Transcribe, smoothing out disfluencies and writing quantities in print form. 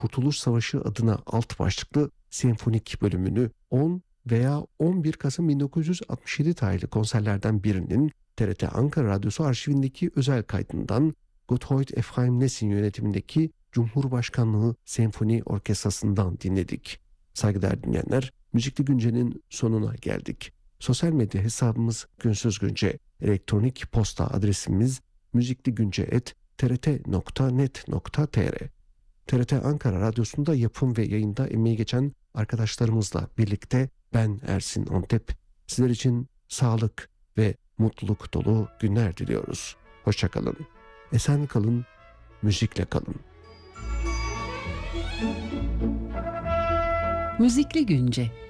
Kurtuluş Savaşı adına alt başlıklı senfonik bölümünü 10 veya 11 Kasım 1967 tarihli konserlerden birinin TRT Ankara Radyosu arşivindeki özel kaydından Gotthold Ephraim Lessing yönetimindeki Cumhurbaşkanlığı Senfoni Orkestrası'ndan dinledik. Saygıdeğer dinleyenler, Müzikli Günce'nin sonuna geldik. Sosyal medya hesabımız Günsüz Günce, elektronik posta adresimiz müzikligunce@trt.net.tr. TRT Ankara Radyosu'nda yapım ve yayında emeği geçen arkadaşlarımızla birlikte ben Ersin Antep. Sizler için sağlık ve mutluluk dolu günler diliyoruz. Hoşça kalın. Esen kalın, müzikle kalın. Müzikli Günce.